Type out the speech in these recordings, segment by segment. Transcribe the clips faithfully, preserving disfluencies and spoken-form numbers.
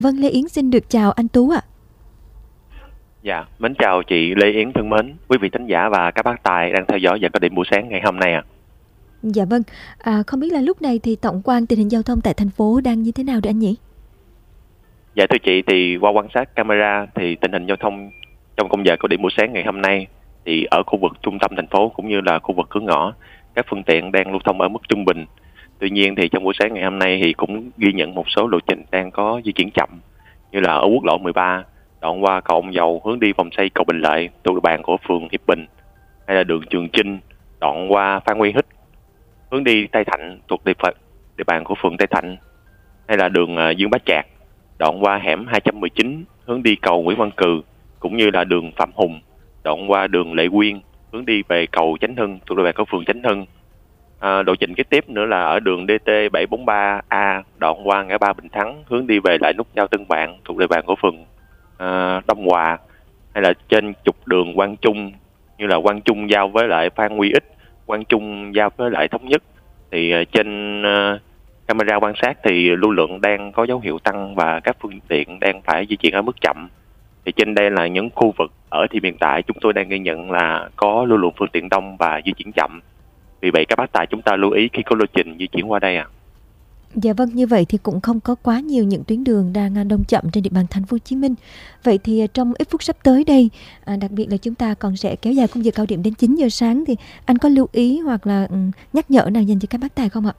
Vâng, Lê Yến xin được chào anh Tú ạ. Dạ, mến chào chị Lê Yến thân mến, quý vị thính giả và các bác tài đang theo dõi giờ cao điểm buổi sáng ngày hôm nay ạ. Dạ vâng, à, không biết là lúc này thì tổng quan tình hình giao thông tại thành phố đang như thế nào được anh nhỉ? Dạ thưa chị, thì qua quan sát camera thì tình hình giao thông trong khung giờ cao điểm buổi sáng ngày hôm nay thì ở khu vực trung tâm thành phố cũng như là khu vực cửa ngõ, các phương tiện đang lưu thông ở mức trung bình. Tuy nhiên thì trong buổi sáng ngày hôm nay thì cũng ghi nhận một số lộ trình đang có di chuyển chậm, như là ở quốc lộ mười ba đoạn qua cầu Ông Dầu hướng đi vòng xoay cầu Bình Lợi thuộc địa bàn của phường Hiệp Bình, hay là đường Trường Chinh đoạn qua Phan Huy Hích hướng đi Tây Thạnh thuộc địa phận địa bàn của phường Tây Thạnh, hay là đường uh, Dương Bá Trạc đoạn qua hẻm hai trăm mười chín hướng đi cầu Nguyễn Văn Cừ, cũng như là đường Phạm Hùng đoạn qua đường Lệ Quyên hướng đi về cầu Chánh Hưng thuộc địa bàn của phường Chánh Hưng. À, lộ trình kế tiếp nữa là ở đường D T bảy bốn ba A đoạn qua ngã ba Bình Thắng hướng đi về lại nút giao Tân Bạn thuộc địa bàn của phường à, Đông Hòa, hay là trên trục đường Quang Trung như là Quang Trung giao với lại Phan Huy Ích, Quang Trung giao với lại Thống Nhất, thì uh, trên uh, camera quan sát thì lưu lượng đang có dấu hiệu tăng và các phương tiện đang phải di chuyển ở mức chậm. Thì trên đây là những khu vực ở thì hiện tại chúng tôi đang ghi nhận là có lưu lượng phương tiện đông và di chuyển chậm. Vì vậy các bác tài chúng ta lưu ý khi có lộ trình di chuyển qua đây ạ. À. Dạ vâng, như vậy thì cũng không có quá nhiều những tuyến đường đang đông chậm trên địa bàn thành phố Hồ Chí Minh. Vậy thì trong ít phút sắp tới đây, à, đặc biệt là chúng ta còn sẽ kéo dài khung giờ cao điểm đến chín giờ sáng, thì anh có lưu ý hoặc là um, nhắc nhở nào dành cho các bác tài không ạ?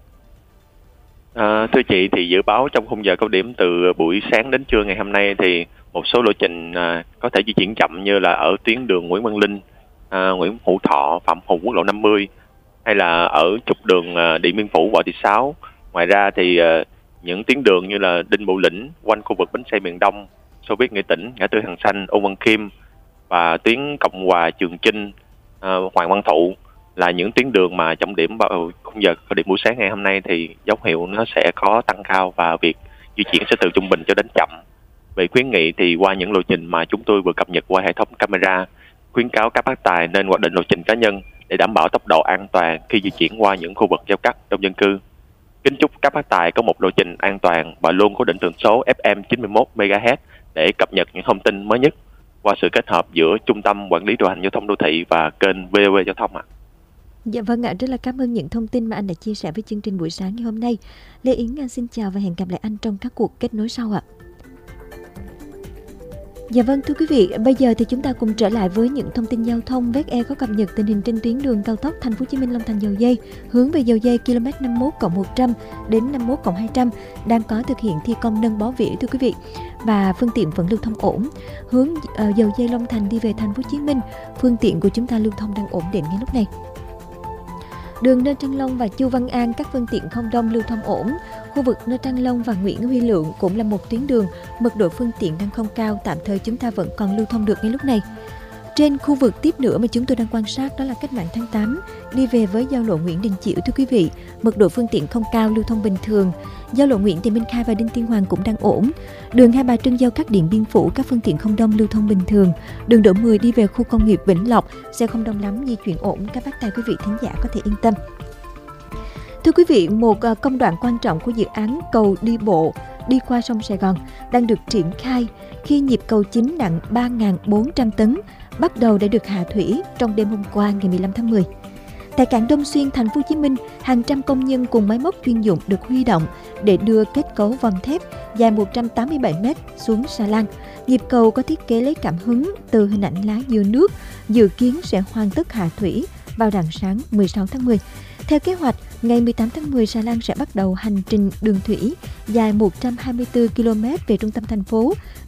À, thưa chị, thì dự báo trong khung giờ cao điểm từ buổi sáng đến trưa ngày hôm nay thì một số lộ trình à, có thể di chuyển chậm, như là ở tuyến đường Nguyễn Văn Linh, à, Nguyễn Hữu Thọ, Phạm Hùng, quốc lộ năm mươi, hay là ở trục đường à, Điện Biên Phủ, Võ Thị Sáu. Ngoài ra thì uh, những tuyến đường như là Đinh Bộ Lĩnh, quanh khu vực bến xe miền Đông, Xô Viết Nghệ Tĩnh, ngã tư Hàng Xanh, Âu Văn Kim và tuyến Cộng Hòa, Trường Chinh, uh, Hoàng Văn Thụ là những tuyến đường mà trọng điểm vào khung giờ cao điểm buổi sáng ngày hôm nay thì dấu hiệu nó sẽ có tăng cao và việc di chuyển sẽ từ trung bình cho đến chậm. Về khuyến nghị thì qua những lộ trình mà chúng tôi vừa cập nhật qua hệ thống camera, khuyến cáo các bác tài nên hoạch định lộ trình cá nhân để đảm bảo tốc độ an toàn khi di chuyển qua những khu vực giao cắt đông dân cư. Kính chúc các bác tài có một lộ trình an toàn và luôn cố định tần số F M chín mươi mốt mê ga héc để cập nhật những thông tin mới nhất qua sự kết hợp giữa Trung tâm Quản lý điều hành giao thông đô thị và kênh vê o a Giao thông ạ. À. Dạ vâng ạ, rất là cảm ơn những thông tin mà anh đã chia sẻ với chương trình buổi sáng ngày hôm nay. Lê Yến xin chào và hẹn gặp lại anh trong các cuộc kết nối sau ạ. Dạ vâng, thưa quý vị, bây giờ thì chúng ta cùng trở lại với những thông tin giao thông. vê e có cập nhật tình hình trên tuyến đường cao tốc Thành phố Hồ Chí Minh - Long Thành - Dầu Giây hướng về Dầu Giây km năm mươi mốt cộng một trăm đến năm mươi mốt cộng hai trăm đang có thực hiện thi công nâng bó vỉa thưa quý vị, và phương tiện vẫn lưu thông ổn. Hướng uh, Dầu Giây Long Thành đi về Thành phố Hồ Chí Minh, phương tiện của chúng ta lưu thông đang ổn định ngay lúc này. Đường Nơ Trăng Long và Chu Văn An các phương tiện không đông, lưu thông ổn. Khu vực Nơ Trăng Long và Nguyễn Huy Lượng cũng là một tuyến đường, mật độ phương tiện đang không cao, tạm thời chúng ta vẫn còn lưu thông được ngay lúc này. Trên khu vực tiếp nữa mà chúng tôi đang quan sát đó là Cách Mạng Tháng tám đi về với giao lộ Nguyễn Đình Chiểu thưa quý vị, mật độ phương tiện không cao, lưu thông bình thường. Giao lộ Nguyễn Thị Minh Khai và Đinh Tiên Hoàng cũng đang ổn. Đường Hai Bà Trưng giao cắt Điện Biên Phủ các phương tiện không đông, lưu thông bình thường. Đường Đỗ mười đi về khu công nghiệp Vĩnh Lộc xe không đông lắm, di chuyển ổn, các bác tài quý vị thính giả có thể yên tâm. Thưa quý vị, một công đoạn quan trọng của dự án cầu đi bộ đi qua sông Sài Gòn đang được triển khai khi nhịp cầu chính nặng ba nghìn bốn trăm tấn bắt đầu đã được hạ thủy trong đêm hôm qua ngày mười lăm tháng mười. Tại cảng Đông Xuyên, Thành phố Hồ Chí Minh, hàng trăm công nhân cùng máy móc chuyên dụng được huy động để đưa kết cấu vòm thép dài một trăm tám mươi bảy mét xuống xà lan. Nhịp cầu có thiết kế lấy cảm hứng từ hình ảnh lá dừa nước, dự kiến sẽ hoàn tất hạ thủy vào rạng sáng mười sáu tháng mười. Theo kế hoạch, ngày mười tám tháng mười, xà lan sẽ bắt đầu hành trình đường thủy dài một trăm hai mươi tư ki lô mét về trung tâm thành phố,